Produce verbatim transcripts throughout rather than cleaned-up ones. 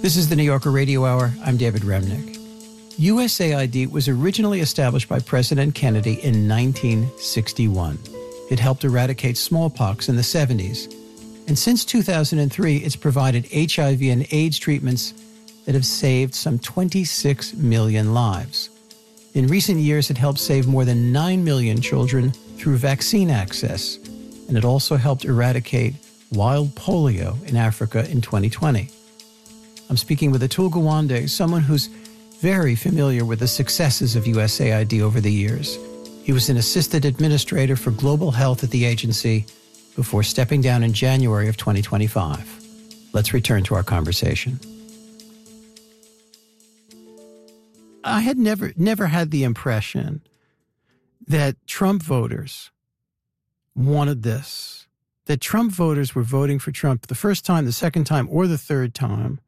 This is the New Yorker Radio Hour. I'm David Remnick. U S A I D was originally established by President Kennedy in nineteen sixty-one. It helped eradicate smallpox in the seventies. And since two thousand three, it's provided H I V and AIDS treatments that have saved some twenty-six million lives. In recent years, it helped save more than nine million children through vaccine access. And it also helped eradicate wild polio in Africa in twenty twenty. I'm speaking with Atul Gawande, someone who's very familiar with the successes of U S A I D over the years. He was an assistant administrator for global health at the agency before stepping down in January of twenty twenty-five. Let's return to our conversation. I had never, never had the impression that Trump voters wanted this, that Trump voters were voting for Trump the first time, the second time, or the third time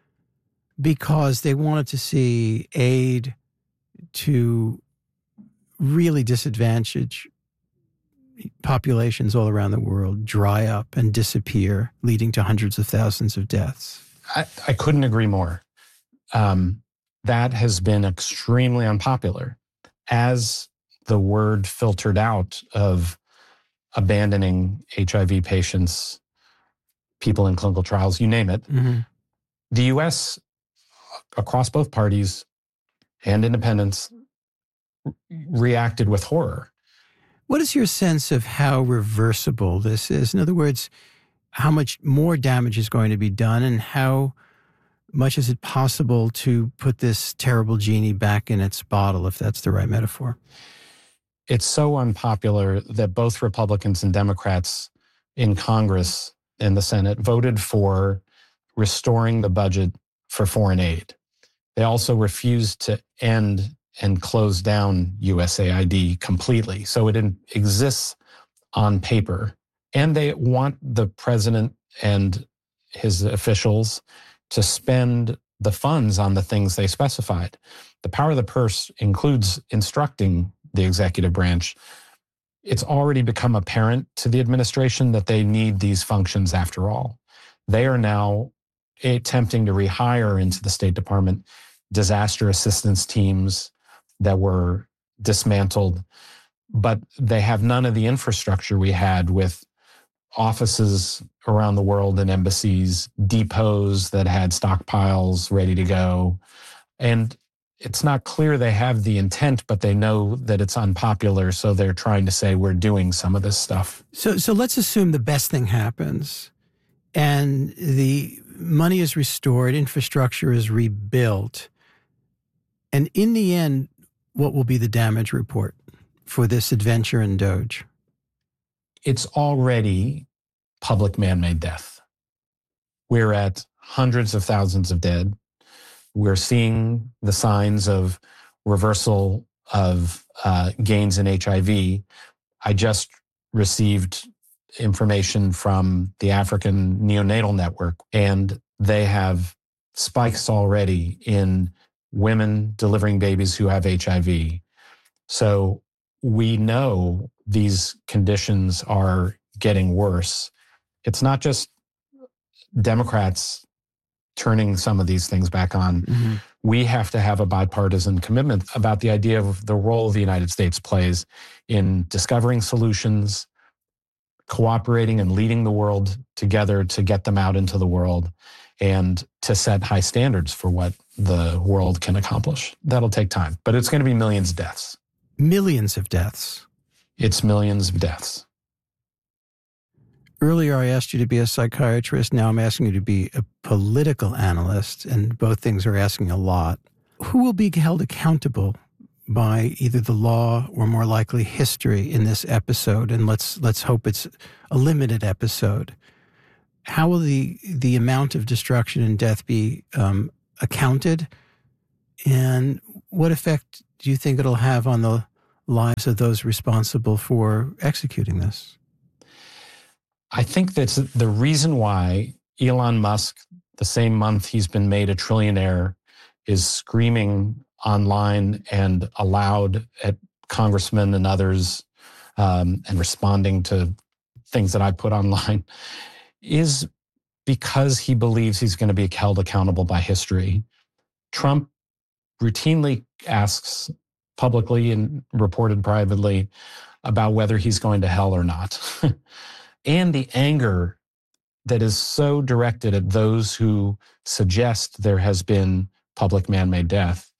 because they wanted to see aid to really disadvantaged populations all around the world dry up and disappear, leading to hundreds of thousands of deaths. I, I couldn't agree more. Um, that has been extremely unpopular. As the word filtered out of abandoning H I V patients, people in clinical trials, you name it, mm-hmm. the U S, across both parties and independents, reacted with horror. What is your sense of how reversible this is? In other words, how much more damage is going to be done, and how much is it possible to put this terrible genie back in its bottle, if that's the right metaphor? It's so unpopular that both Republicans and Democrats in Congress and the Senate voted for restoring the budget for foreign aid. They also refused to end and close down U S A I D completely. So it exists on paper. And they want the president and his officials to spend the funds on the things they specified. The power of the purse includes instructing the executive branch. It's already become apparent to the administration that they need these functions after all. They are now attempting to rehire into the State Department disaster assistance teams that were dismantled, but they have none of the infrastructure we had with offices around the world and embassies, depots that had stockpiles ready to go. And it's not clear they have the intent, but they know that it's unpopular, so they're trying to say we're doing some of this stuff. So, so let's assume the best thing happens and the money is restored, infrastructure is rebuilt. And in the end, what will be the damage report for this adventure in Doge? It's already public man-made death. We're at hundreds of thousands of dead. We're seeing the signs of reversal of uh, gains in H I V. I just received information from the African Neonatal Network, and they have spikes already in women delivering babies who have H I V. So we know these conditions are getting worse. It's not just Democrats turning some of these things back on. Mm-hmm. We have to have a bipartisan commitment about the idea of the role the United States plays in discovering solutions, cooperating and leading the world together to get them out into the world, and to set high standards for what the world can accomplish. That'll take time, but it's going to be millions of deaths. Millions of deaths. It's millions of deaths. Earlier, I asked you to be a psychiatrist. Now I'm asking you to be a political analyst, and both things are asking a lot. Who will be held accountable by either the law or, more likely, history in this episode? And let's let's hope it's a limited episode. How will the the amount of destruction and death be um, accounted? And what effect do you think it'll have on the lives of those responsible for executing this? I think that's the reason why Elon Musk, the same month he's been made a trillionaire, is screaming online and aloud at congressmen and others um, and responding to things that I put online, is because he believes he's going to be held accountable by history. Trump routinely asks publicly and reported privately about whether he's going to hell or not. And the anger that is so directed at those who suggest there has been public man-made death,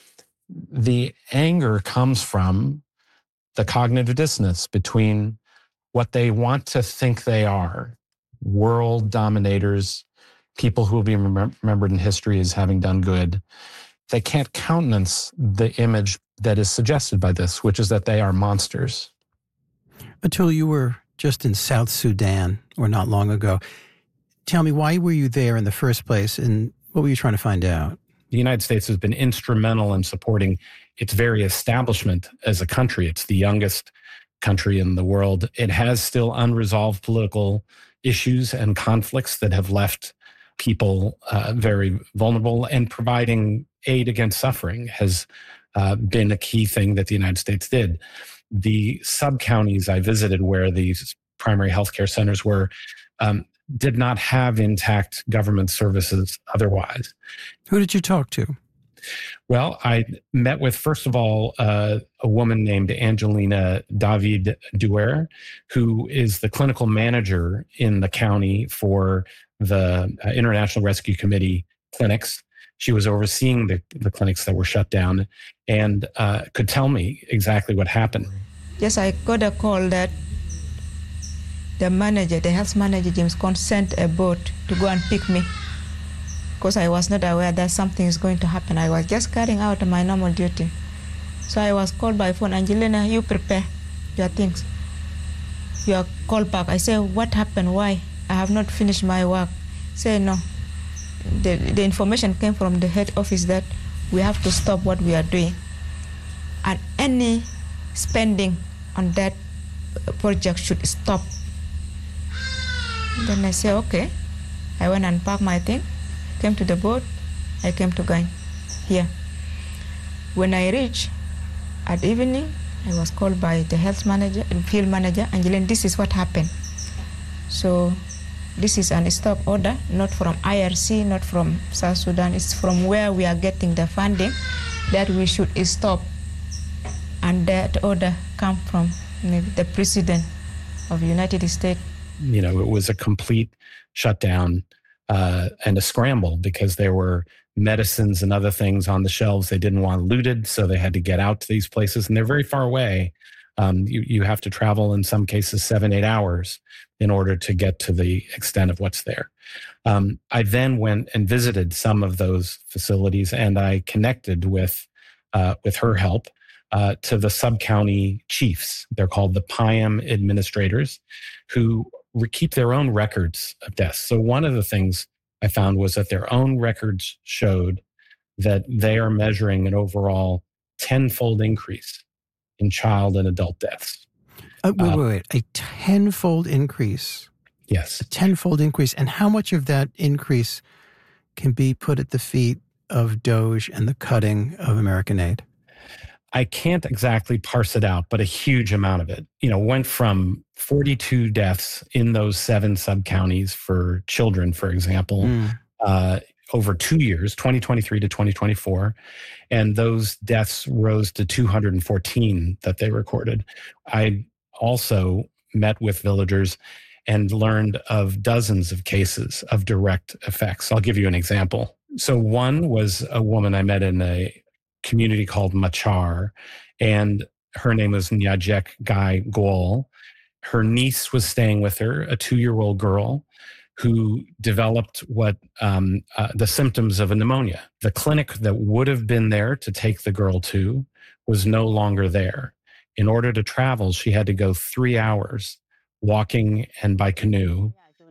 the anger comes from the cognitive dissonance between what they want to think they are, world dominators, people who will be remem- remembered in history as having done good. They can't countenance the image that is suggested by this, which is that they are monsters. Atul, you were just in South Sudan, or not long ago. Tell me, why were you there in the first place, and what were you trying to find out? The United States has been instrumental in supporting its very establishment as a country. It's the youngest country in the world. It has still unresolved political issues and conflicts that have left people uh, very vulnerable, and providing aid against suffering has uh, been a key thing that the United States did. The sub-counties I visited where these primary healthcare centers were um, did not have intact government services otherwise. Who did you talk to? Well, I met with, first of all, uh, a woman named Angelina David Duer, who is the clinical manager in the county for the uh, International Rescue Committee clinics. She was overseeing the, the clinics that were shut down and uh, could tell me exactly what happened. Yes, I got a call that the manager, the health manager, James Conn, sent a boat to go and pick me because I was not aware that something is going to happen. I was just carrying out my normal duty. So I was called by phone, Angelina, you prepare your things. You are called back. I say, what happened? Why? I have not finished my work. Say, no. The, the information came from the head office that we have to stop what we are doing. And any spending on that project should stop. Then I say, okay. I went and packed my thing, came to the boat, I came to Gany, here. When I reached at evening, I was called by the health manager and field manager, Angeline, this is what happened. So this is an stop order, not from I R C, not from South Sudan. It's from where we are getting the funding that we should stop. And that order come from maybe the president of the United States. You know, it was a complete shutdown uh, and a scramble because there were medicines and other things on the shelves they didn't want looted, so they had to get out to these places, and they're very far away. Um, you, you have to travel, in some cases, seven, eight hours in order to get to the extent of what's there. Um, I then went and visited some of those facilities, and I connected with, uh, with her help uh, to the sub-county chiefs. They're called the P I A M administrators, who re- keep their own records of deaths. So one of the things I found was that their own records showed that they are measuring an overall tenfold increase in child and adult deaths. Uh, wait, uh, wait, wait. A tenfold increase. Yes. A tenfold increase. And how much of that increase can be put at the feet of DOGE and the cutting of American aid? I can't exactly parse it out, but a huge amount of it, you know, went from forty-two deaths in those seven sub-counties for children, for example, mm. uh, over two years, twenty twenty-three to twenty twenty-four. And those deaths rose to two hundred fourteen that they recorded. I also met with villagers and learned of dozens of cases of direct effects. I'll give you an example. So one was a woman I met in a community called Machar, and her name was Nyajek Gai Gol. Her niece was staying with her, a two-year-old girl who developed what um, uh, the symptoms of a pneumonia. The clinic that would have been there to take the girl to was no longer there. In order to travel, she had to go three hours walking and by canoe.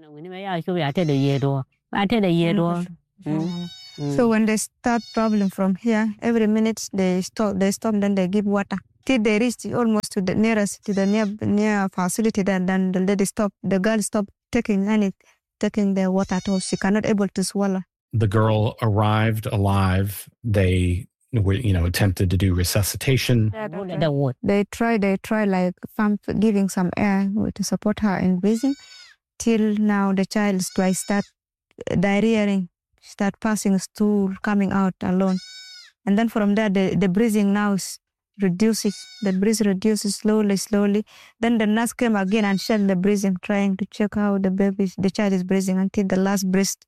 Mm. So when they start traveling from here, every minute they stop, they stop, then they give water. Till they reach almost to the nearest, to the near near facility, then, then they stop, the girl stop taking any, taking the water at all. She cannot able to swallow. The girl arrived alive. They were, you know, attempted to do resuscitation. They try, they try like giving some air to support her in breathing. Till now, the child twice start diarrheaing, start passing stool, coming out alone. And then from there, the, the breathing now is reduces. The breath reduces slowly, slowly. Then the nurse came again and checked the breathing, trying to check how the baby, the child is breathing until the last breath.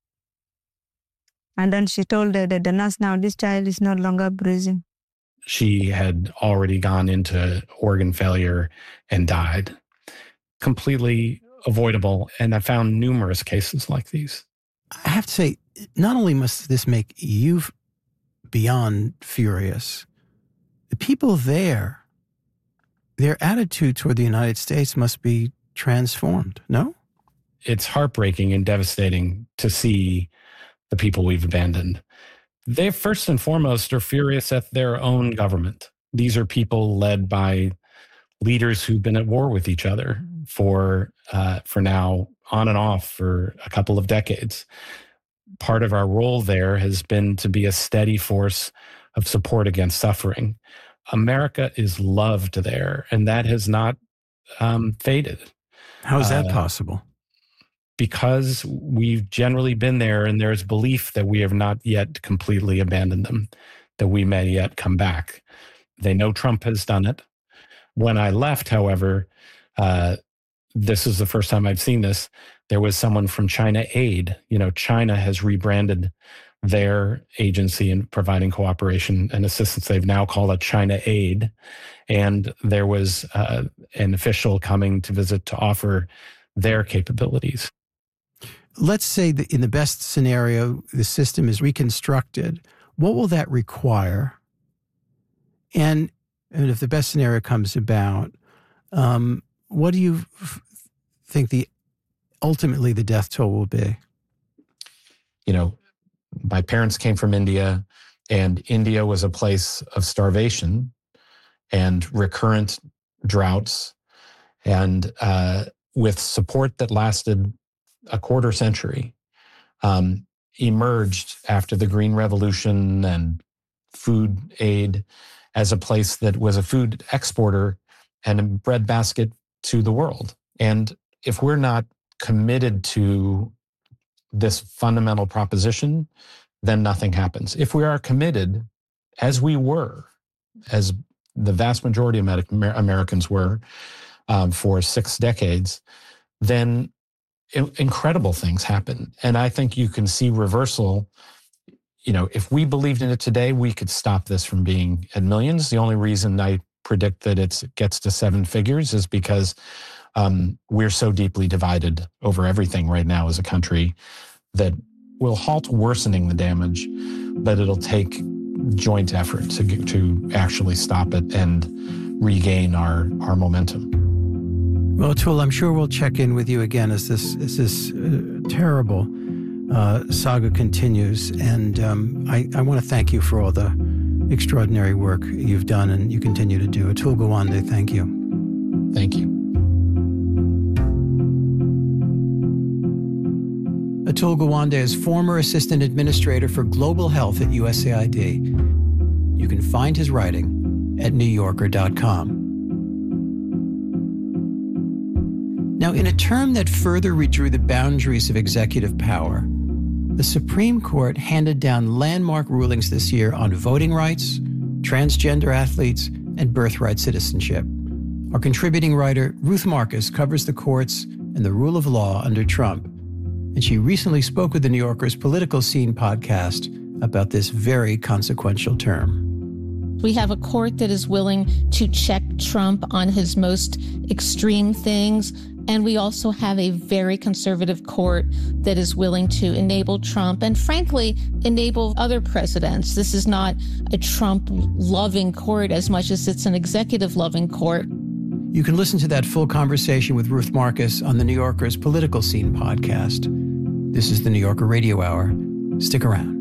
And then she told the, the, the nurse, now this child is no longer breathing. She had already gone into organ failure and died. Completely avoidable. And I found numerous cases like these. I have to say, not only must this make you beyond furious, the people there, their attitude toward the United States must be transformed, no? It's heartbreaking and devastating to see the people we've abandoned. They first and foremost are furious at their own government. These are people led by leaders who've been at war with each other for uh, for now on and off for a couple of decades. Part of our role there has been to be a steady force of support against suffering. America is loved there, and that has not um, faded. How is that uh, possible? Because we've generally been there, and there's belief that we have not yet completely abandoned them, that we may yet come back. They know Trump has done it. When I left, however, uh, this is the first time I've seen this, there was someone from China Aid. You know, China has rebranded their agency in providing cooperation and assistance. They've now called it China Aid. And there was uh, an official coming to visit to offer their capabilities. Let's say that in the best scenario, the system is reconstructed. What will that require? And, and if the best scenario comes about, um, what do you f- think the ultimately the death toll will be? You know, my parents came from India, and India was a place of starvation and recurrent droughts, and uh, with support that lasted a quarter century, um, emerged after the Green Revolution and food aid as a place that was a food exporter and a breadbasket to the world. And if we're not committed to this fundamental proposition, then nothing happens. If we are committed, as we were, as the vast majority of Americans were um, for six decades, then incredible things happen. And I think you can see reversal. You know, if we believed in it today, we could stop this from being at millions. The only reason I predict that it gets to seven figures is because um, we're so deeply divided over everything right now as a country that will halt worsening the damage, but it'll take joint effort to to actually stop it and regain our, our momentum. Well, Atul, I'm sure we'll check in with you again as this as this uh, terrible uh, saga continues. And um, I, I want to thank you for all the extraordinary work you've done and you continue to do. Atul Gawande, thank you. Thank you. Atul Gawande is former assistant administrator for global health at U S A I D. You can find his writing at new yorker dot com. Now, in a term that further redrew the boundaries of executive power, the Supreme Court handed down landmark rulings this year on voting rights, transgender athletes, and birthright citizenship. Our contributing writer, Ruth Marcus, covers the courts and the rule of law under Trump, and she recently spoke with the New Yorker's Political Scene podcast about this very consequential term. We have a court that is willing to check Trump on his most extreme things. And we also have a very conservative court that is willing to enable Trump and, frankly, enable other presidents. This is not a Trump-loving court as much as it's an executive-loving court. You can listen to that full conversation with Ruth Marcus on the New Yorker's Political Scene podcast. This is the New Yorker Radio Hour. Stick around.